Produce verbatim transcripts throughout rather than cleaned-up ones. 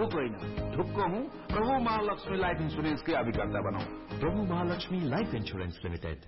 Joke होइन, ढुक्क हुँ प्रभु महालक्ष्मी लाइफ इन्सुरेन्सकै अभिकर्ता बनाऊ। प्रभु महालक्ष्मी लाइफ इन्सुरेन्स लिमिटेड।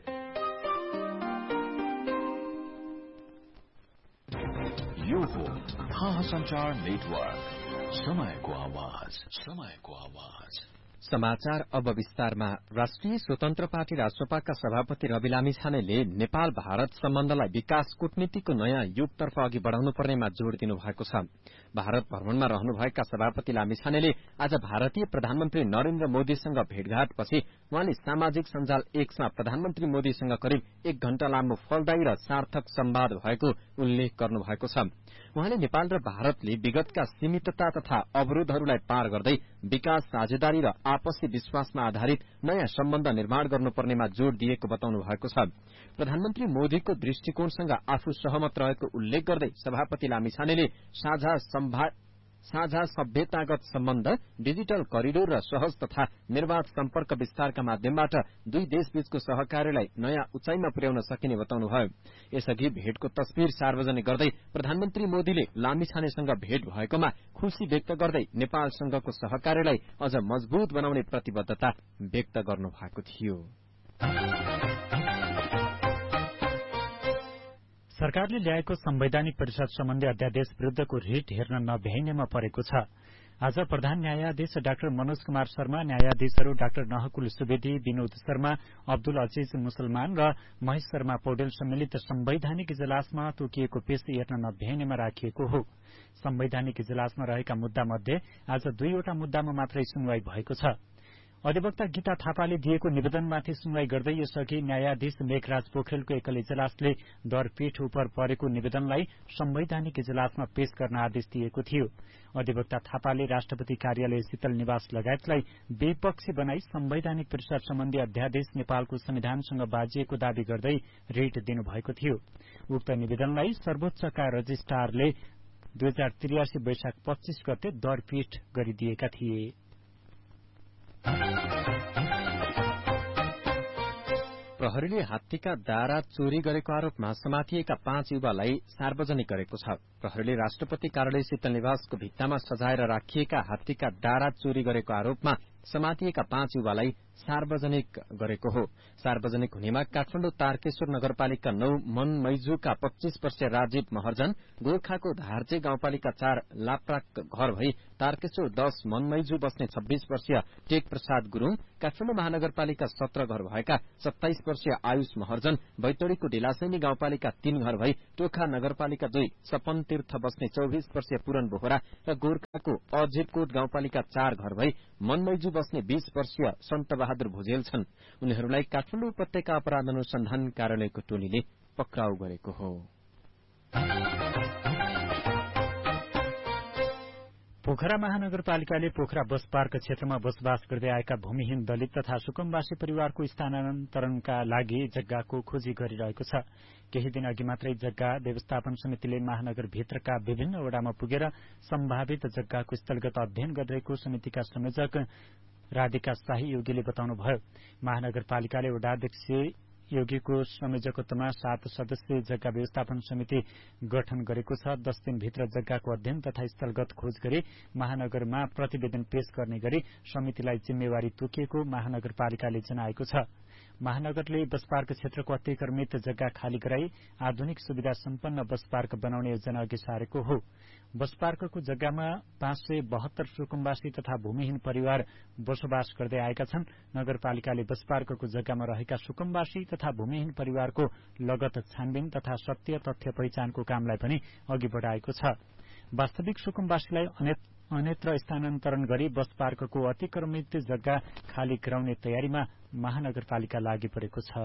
यो हो थाहा संचार नेटवर्क, समयको आवाज, समयको आवाज। समाचार अब विस्तारमा। राष्ट्रिय स्वतन्त्र पार्टी राष्ट्रपाका सभापति रवि लामिछानेले नेपाल भारत सम्बन्धलाई विकास कूटनीतिको नयाँ युगतर्फ अघि बढ़ाउनु पर्नेमा जोड़ दिनुभएको छ। भारत भ्रमणमा रहनुभएका सभापति लामिछानेले आज भारतीय प्रधानमन्त्री नरेन्द्र मोदीसँग भेटघाटपछि उहाँले सामाजिक सञ्जाल एक्समा प्रधानमन्त्री मोदीसँग करिब एक घण्टा लामो फलदायी र सार्थक संवाद भएको उल्लेख गर्नुभएको छ। उहाँले नेपाल र भारतले विगतका सीमितता तथा अवरोधहरूलाई पार गर्दै विकास साझेदारी र आपसी विश्वासमा आधारित नयाँ सम्बन्ध निर्माण गर्नुपर्नेमा जोड़ दिएको बताउनु भएको छ। प्रधानमन्त्री मोदीको दृष्टिकोणसँग आफू सहमत रहेको उल्लेख गर्दै सभापति लामिछानेले साझा साझा सभ्यतागत सम्बन्ध, डिजिटल करिडोर र सहज तथा निर्वाध सम्पर्क विस्तारका माध्यमबाट दुई देशबीचको सहकार्यलाई नयाँ उचाइमा पुर्याउन सकिने बताउनुभयो। यसअघि भेटको तस्विर सार्वजनिक गर्दै प्रधानमन्त्री मोदीले लामिछानेसँग भेट भएकोमा खुशी व्यक्त गर्दै नेपालसँगको सहकार्यलाई अझ मजबूत बनाउने प्रतिबद्धता व्यक्त गर्नुभएको थियो। सरकारले ल्याएको संवैधानिक परिषद सम्बन्धी अध्यादेश विरूद्धको रिट हेर्न नभ्याइनेमा परेको छ। आज प्रधान न्यायाधीश डाक्टर मनोज कुमार शर्मा, न्यायाधीशहरू डाक्टर नहकुल सुवेदी, विनोद शर्मा, अब्दुल अजीज मुसलमान र महेश शर्मा पौडेल सम्मिलित संवैधानिक इजलासमा तोकिएको पेश हेर्न नभ्याइनेमा राखिएको हो। संवैधानिक इजलासमा रहेका मुद्दा मध्ये आज दुईवटा मुद्दामा मात्रै सुनवाई भएको छ। अधिवक्ता गीता थापाले दिएको निवेदनमाथि सुनवाई गर्दै यसअघि न्यायाधीश मेघराज पोखरेलको एकल इजलासले दरपीठ उप परेको निवेदनलाई संवैधानिक इजलासमा पेश गर्न आदेश दिएको थियो। अधिवक्ता थापाले राष्ट्रपति कार्यालय शीतल निवास लगायतलाई बेपक्षी बनाई संवैधानिक परिषद सम्बन्धी अध्यादेश नेपालको संविधानसँग बाजिएको दावी गर्दै रिट दिनुभएको थियो। उक्त निवेदनलाई सर्वोच्चका रजिस्ट्रारले दुई हजार त्रियासी वैशाख पच्चीस गते दरपीठ गरिदिएका थिए। प्रहरीले हात्तीका दारा चोरी गरेको आरोपमा समातिएका पाँच युवालाई सार्वजनिक गरेको छ। प्रहरीले राष्ट्रपति कार्यालय शीतल निवासको भित्तामा सजाएर राखिएका हात्तीका दारा चोरी गरेको आरोपमा समातिएका पाँच युवालाई सार्वजनिक गरेको हो। सार्वजनिक हुनेमा काठमाडौँ तारकेश्वर नगरपालिका नौ मनमैजुका पच्चीस वर्षीय राजीव महर्जन, गोर्खाको धार्जे गाउँपालिका चार लाप्राक घर भई तारकेश्वर दश मनमैजु बस्ने छब्बीस वर्षीय टेक प्रसाद गुरूङ, काठमाडौँ महानगरपालिका सत्र घर भएका सत्ताइस वर्षीय आयुष महर्जन, बैतडीको ढिलासैनी गाउँपालिका तीन घर भई टोखा नगरपालिका दुई सपन तीर्थ बस्ने चौबिस वर्षीय पूरन बोहरा र गोर्खाको अजिबकोट गाउँपालिका चार घर भई मनमैजु बस्ने बीस वर्षीय सन्त बहादुर भुजेल छन्। उनीहरूलाई काठमाडौँ उपत्यका अपराध अनुसन्धान कार्यालयको टोलीले पक्राउ गरेको हो। पोखरा महानगरपालिकाले पोखरा बस पार्क क्षेत्रमा बसोबास गर्दै आएका भूमिहीन दलित तथा सुकुम्बासी परिवारको स्थानान्तरणका लागि जग्गाको खोजी गरिरहेको छ। केही दिन अघि मात्रै जग्गा व्यवस्थापन समितिले महानगरभित्रका विभिन्न वडामा पुगेर सम्भावित जग्गाको स्थलगत अध्ययन गरिरहेको समितिका संयोजक राधिका शाही योगीले बताउनुभयो। महानगरपालिकाले वडाध्यक्ष योगीको संयोजकत्वमा सात सदस्यीय जग्गा व्यवस्थापन समिति गठन गरेको छ। दस दिनभित्र जग्गाको अध्ययन तथा स्थलगत खोज गरी महानगरमा प्रतिवेदन पेश गर्ने गरी समितिलाई जिम्मेवारी तोकिएको महानगरपालिकाले जनाएको छ। महानगरले बस पार्क क्षेत्रको अतिक्रमित जग्गा खाली गराई आधुनिक सुविधा सम्पन्न बस पार्क बनाउने योजना अघि सारेको हो। बस पार्कको जग्गामा पाँच सय बहत्तर सुकुम्बासी तथा भूमिहीन परिवार बसोबास गर्दै आएका छन्। नगरपालिकाले बस पार्कको जग्गामा रहेका सुकुम्बासी तथा भूमिहीन परिवारको लगत छानबिन तथा सत्य तथ्य पहिचानको कामलाई पनि अघि बढ़ाएको छ। वास्तविक सुकुम्बासीलाई अन्यत्र स्थानान्तरण गरी बस पार्कको अतिक्रमित जग्गा खाली गराउने तयारीमा महानगरपालिका लागि परेको छ।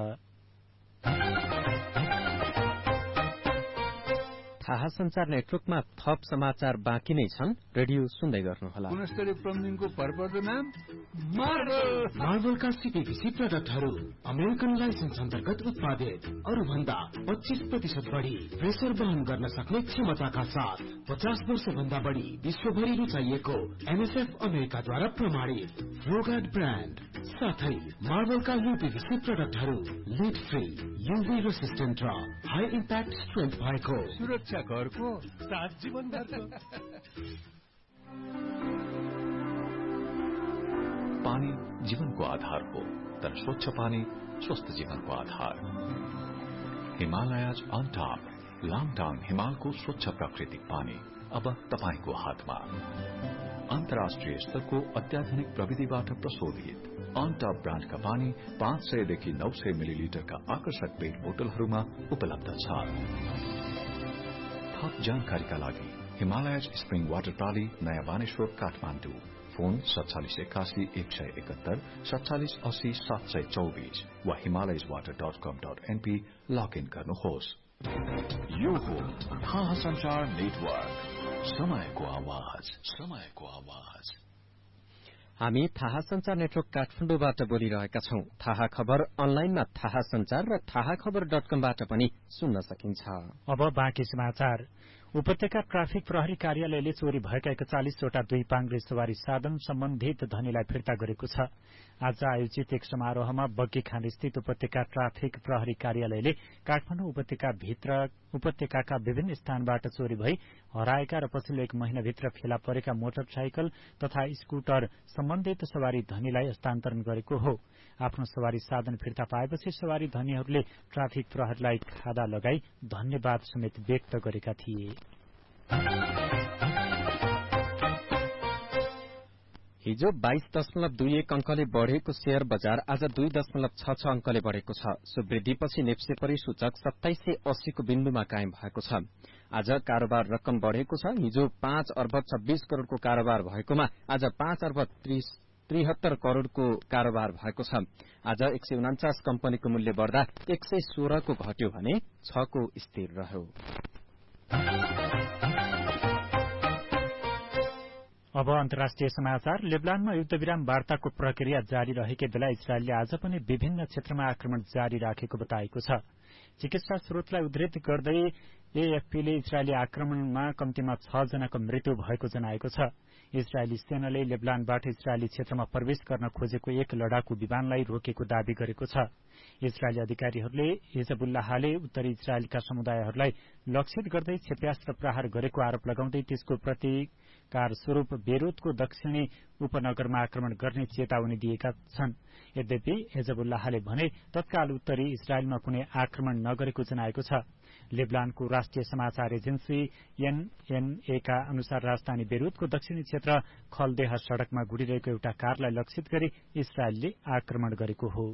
थाहा संचार नेटवर्कमा थप समाचार बाँकी नै छन्। रेडियो सुन्दै गर्नुहोला। गुणस्तरीय प्लम्बिङको भरपर्दो नाम मार्बल। मार्बलका सीपीभीसी प्रडक्टहरू अमेरिकन लाइसेन्स अन्तर्गत उत्पादित, अरू भन्दा पच्चीस प्रतिशत बढी प्रेसर वहन गर्न सक्ने क्षमताका साथ पचास वर्ष भन्दा बढी विश्वभरि रुचाइएको एमएसएफ अमेरिकाद्वारा प्रमाणित फ्लोगार्ड ब्रान्ड साथै मार्बलका यूपीभीसी प्रडक्टहरू लिड फ्री, यूभी रेसिस्टेन्ट र हाई इम्प्याक्ट स्ट्रेन्थ भएको सुरक्षा घरको सात जीवन जीवनको आधार हो, तर स्वच्छ पानी स्वस्थ जीवनको आधार। हिमालयज अन टप, लाङटाङ हिमालको स्वच्छ प्राकृतिक पानी अब तपाईको हातमा। अन्तर्राष्ट्रिय स्तरको अत्याधुनिक प्रविधिबाट प्रशोधित अन टप ब्रान्डका पानी पाँच सयदेखि नौ सय मिलिलिटरका आकर्षक पेट बोतलहरूमा उपलब्ध छ। थप जानकारीका लागि हिमालयज स्प्रिङ वाटर प्रणाली, नयाँ बानेश्वर, काठमाडौँ। फोन सत्तालिस एकासी एक सय एकहत्तर सत्तालिस अस्सी सात सय चौबिस वा हिमालयज वाटर डट कम डट एनपी लगइन गर्नुहोस्। यो हो थाहा संचार नेटवर्क, समयको आवाज, समयको आवाज। हामी थाहा संचार नेटवर्क काठमाडौँबाट बोलिरहेका छौं। थाहा खबर अनलाइनमा थाहा संचार र थाहा खबर डट कमबाट पनि सुन्न सकिन्छ। अब बाँकी समाचार। उपत्यका ट्राफिक प्रहरी कार्यालयले चोरी भएका एकचालिसवटा दुई पाङ्ग्रे सवारी साधन सम्बन्धित धनीलाई फिर्ता गरेको छ। आज आयोजित एक समारोहमा बग्गीखान स्थित उपत्यका ट्राफिक प्रहरी कार्यालयले काठमाडौँ उपत्यका भित्र उपत्यकाका विभिन्न स्थानबाट चोरी भई हराएका र पछिल्लो एक महिनाभित्र फेला परेका मोटरसाइकल तथा स्कूटर सम्बन्धित सवारी धनीलाई हस्तान्तरण गरेको हो। आफ्नो सवारी साधन फिर्ता पाएपछि सवारी धनीहरूले ट्राफिक प्रहरीलाई खादा लगाई धन्यवाद समेत व्यक्त गरेका थिए। हिजो बाइस दशमलव दुई एक अंकले बढ़ेको शेयर बजार आज दुई दशमलव छ छ अंकले बढ़ेको छ। सुवृद्धिपछि नेप्से परिसूचक सत्ताइस सय अस्सीको बिन्दुमा कायम भएको छ। आज कारोबार रकम बढ़ेको छ। हिजो पाँच अर्ब छब्बीस करोड़को कारोबार भएकोमा आज पाँच अर्ब त्रिहत्तर करोड़को कारोबार भएको छ। आज एक सय उनाचास कम्पनीको मूल्य बढ़दा एक सय सोह्रको घट्यो भने छको स्थिर रह्यो। अब अन्तर्राष्ट्रिय समाचार। लेबनानमा युद्धविराम वार्ताको प्रक्रिया जारी रहेकै बेला इजरायलले आज पनि विभिन्न क्षेत्रमा आक्रमण जारी राखेको बताएको छ। चिकित्सा स्रोतलाई उद्धृत गर्दै एएफपीले इजरायली आक्रमणमा कम्तीमा छ जनाको मृत्यु भएको जनाएको छ। इजरायली सेनाले लेबनानबाट इजरायली क्षेत्रमा प्रवेश गर्न खोजेको एक लडाकु विमानलाई रोकेको दावी गरेको छ। इजरायली अधिकारीहरूले हिजबुल्लाहले उत्तरी इजरायलका समुदायहरूलाई लक्षित गर्दै क्षेप्यास्त्र प्रहार गरेको आरोप लगाउँदै त्यसको प्रतिकार स्वरूप बेरुतको दक्षिणी उपनगरमा आक्रमण गर्ने चेतावनी दिएका छन्। यद्यपि हिजबुल्लाहले भने तत्काल उत्तरी इजरायलमा कुनै आक्रमण नगरेको जनाएको छ। लेबनानको राष्ट्रिय समाचार एजेन्सी एनएनए का अनुसार राजधानी बेरुतको दक्षिणी क्षेत्र खलदेह सड़कमा गुडिरहेको एउटा कारलाई लक्षित गरी इजरायलले आक्रमण गरेको हो।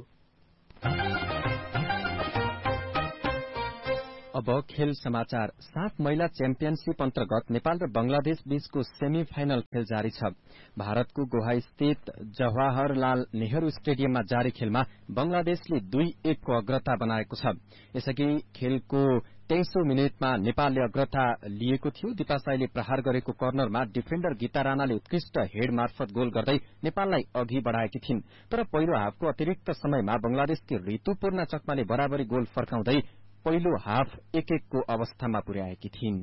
अब खेल समाचार। साफ महिला च्याम्पियनशीप अन्तर्गत नेपाल र बंगलादेश बीचको सेमी फाइनल खेल जारी छ। भारतको गोवा स्थित जवाहरलाल नेहरू स्टेडियममा जारी खेलमा बंगलादेशले दुई एक को अग्रता बनाएको छ। यसअघि खेलको तेइसौं मिनटमा नेपालले अग्रता लिएको थियो। दिपासाईले प्रहार गरेको कर्नरमा डिफेन्डर गीता राणाले उत्कृष्ट हेड मार्फत गोल गर्दै नेपाललाई अघि बढ़ाएकी थिइन्। तर पहिलो हाफको अतिरिक्त समयमा बंगलादेशकी ऋतुपूर्ण चकमाले बराबरी गोल फर्काउँदै पहिलो हाफ एक एक को अवस्थामा पुर्याएकी थिइन्।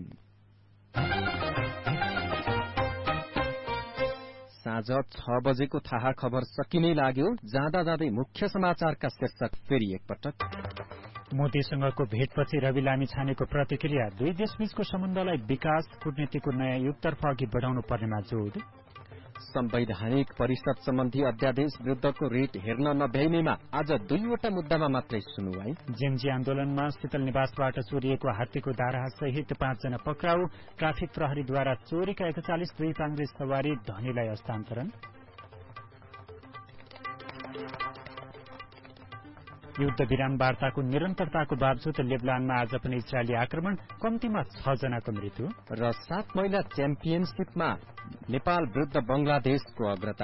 साँझ छ बजेको थाहा खबर सकिनै लाग्यो। जाँदा जाँदै मुख्य समाचारका शीर्षक फेरि एकपटक। मोदीसँगको भेटपछि रवि लामिछानेको प्रतिक्रिया। दुई देशबीचको सम्बन्धलाई विकास कूटनीतिको नयाँ युगतर्फ अघि बढ़ाउनु पर्नेमा जोड़। संवैधानिक परिषद सम्बन्धी अध्यादेश विरुद्धको रिट हेर्न नभ्याइनेमा आज दुईवटा मुद्दामा मात्रै सुनुवाई। जेनजी आन्दोलनमा शीतल निवासबाट चोरिएको हात्तीको दाराह सहित पाँचजना पक्राउ। ट्राफिक प्रहरीद्वारा चोरीका एकचालिस दुई पाङ्ग्रे सवारी धनीलाई हस्तान्तरण। युद्धविराम वार्ताको निरन्तरताको बावजुद लेबनानमा आज पनि इजरायली आक्रमण, कम्तीमा छ जनाको मृत्यु। र सात महिला च्याम्पियनशीपमा नेपाल विरुद्ध बंगलादेशको अग्रता।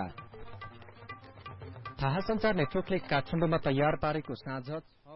थाहा संचार नेटवर्कले काठमाडौँमा तयार पारेको साँझ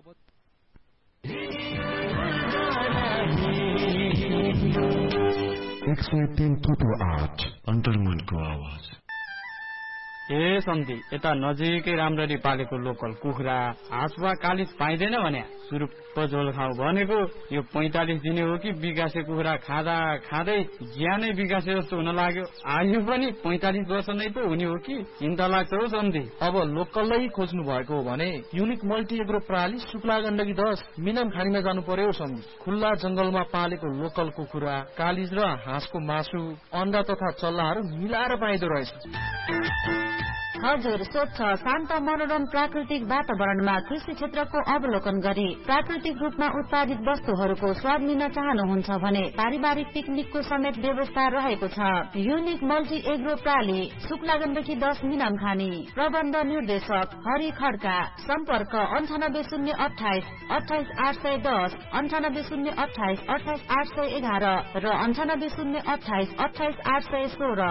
एक सय तीन थुप्रो आठ अन्तर्मनको आवाज। ए सन्धि यता नजिकै राम्ररी पालेको लोकल कुखुरा हाँस वा कालिज पाइँदैन भने सुरुप्प झोल खाऊ भनेको यो पैंतालिस दिने हो कि बिगासे कुखुरा खाँदा खाँदै ज्यानै बिगासे जस्तो हुन लाग्यो। आयु पनि पैंतालिस वर्ष नै पो हुने हो कि चिन्ता लाग्छ हो सन्धि। अब लोकलै खोज्नु भएको हो भने युनिक मल्टी एग्रो प्रणाली शुक्ला गण्डकी दस मिनाम खानीमा जानु पर्यो सन्धि। खुल्ला जंगलमा पालेको लोकल कुखुरा, कालिज र हाँसको मासु, अण्डा तथा चल्लाहरू मिलाएर पाइदो रहेछ। हजुर, स्वच्छ शान्त मनोरम प्राकृतिक वातावरणमा कृषि क्षेत्रको अवलोकन गरी प्राकृतिक रूपमा उत्पादित वस्तुहरूको स्वाद लिन चाहनुहुन्छ भने पारिवारिक पिकनिकको समेत व्यवस्था रहेको छ। Unique multi agro प्राली, Shukla Gandaki दस मिनाम खानी। प्रबन्ध निर्देशक हरि खड्का। सम्पर्क अन्ठानब्बे शून्य अठाइस अठाइस आठ सय दस, अन्ठानब्बे शून्य अठाइस अठाइस आठ सय एघार र अन्ठानब्बे शून्य अठाइस अठाइस आठ सय सोह्र।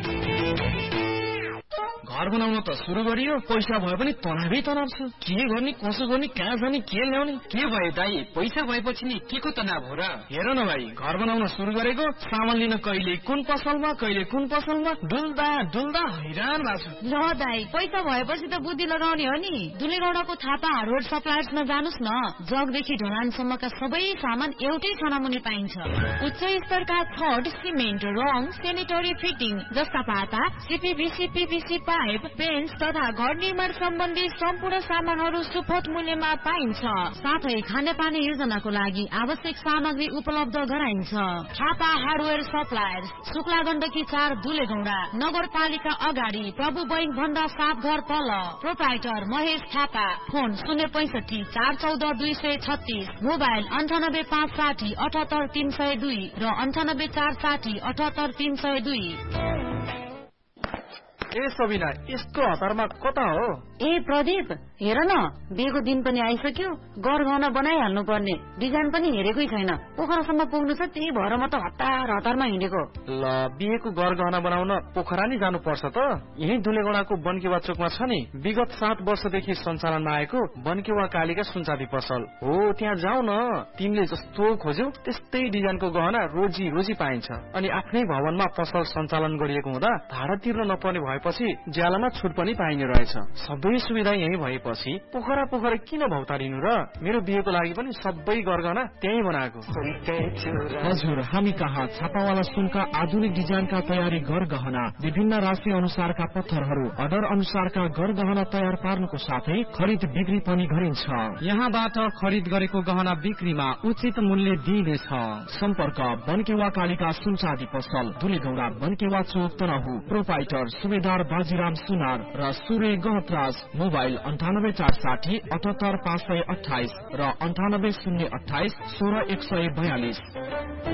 घर बनाउन त सुरु गरियो, पैसा भए पनि तनावै तनाव छ। के गर्ने, कसो गर्ने, कहाँ जाने, के ल्याउने? के भयो दाई, पैसा भएपछि नि के को तनाव हो र? हेर न भाइ, घर बनाउन सुरु गरेको, सामान लिन कहिले कुन पसलमा कहिले कुन पसलमा डुल्दा डुल्दा हैरान भएको छु। ल दाई, पैसा भएपछि त बुद्धि लगाउने हो नि। दुलेगौडाको थापा हार्डवेयर सप्लायर्समा जानुस् न। जगदेखि ढलानसम्मका सबै सामान एउटै छानामुनि पाइन्छ। उच्च स्तरका छड, सिमेन्ट, रङ, सेनिटरी फिटिङ जस्ता पाता, सिपिभिसी, पिभिसी पाइप, पेन्ट तथा घर निर्माण सम्बन्धी सम्पूर्ण सामानहरू सुपथ मूल्यमा पाइन्छ। साथै खानेपानी योजनाको लागि आवश्यक सामग्री उपलब्ध गराइन्छ। थापा हार्डवेयर सप्लायर्स, शुक्ला गण्डकी चार, दुलेगौडा, नगरपालिका अगाडि, प्रभु बैंक भन्दा सात घर तल। प्रोप्राइटर महेश थापा। फोन शून्य पैसठी चार चौध दुई सय छत्तीस, मोबाइल अन्ठानब्बे पाँच साठी अठहत्तर तीन सय दुई र अन्ठानब्बे चार साठी अठहत्तर तीन सय दुई। ए सबिना, यस्तो हतारमा कता हो? ए प्रदीप, हेर न, बिहेको दिन पनि आइसक्यो। गरगहना बनाइहाल्नु पर्ने, डिजाइन पनि हेरेकै छैन। पोखरासम्म पुग्नु छ, त्यही भएर म त हतार हतारमा हिँडेको। ल, बिहेको गरगहना बनाउन पोखरा नि जानु पर्छ त? यही दुलेगौडाको बनकेवा चोकमा छ नि, विगत सात वर्षदेखि सञ्चालनमा आएको बनकेवा कालीका सुनचाँदी पसल हो। त्यहाँ जाऊ न, तिमीले जस्तो खोज्यौ त्यस्तै डिजाइनको गहना रोजी रोजी पाइन्छ। अनि आफ्नै भवनमा पसल सञ्चालन गरिएको हुँदा भाडा तिर्न नपर्ने भएपछि ज्यालामा छुट पनि पाइने रहेछ। सबै सुविधा यही भएपछि पोखरा पोखरा किन भौतारिनु र? मेरो बिहेको लागि पनि सबै गरगहना त्यही बनाएको। हजुर, हामी कहाँ छापावाला सुनका आधुनिक डिजाइनका तयारी गरगहना, विभिन्न राशि अनुसारका पत्थरहरू, अर्डर अनुसारका गरगहना तयार पार्नुको साथै खरिद बिक्री पनि गरिन्छ। यहाँबाट खरिद गरेको गहना बिक्रीमा उचित मूल्य दिइनेछ। सम्पर्क बनकेवा कालीका सुनचाँदी पसल, दुलेगौडा, बनकेवा चोक, तनहु। प्रोपाइटर सुबेदार बाजीराम सुनार र सूर्य गहतराज। मोबाइल अन्ठानब्बे चार साठी अठहत्तर पाँच सय अठाइस र अन्ठानब्बे शून्य अठाइस सोह्र एक सय बयालिस।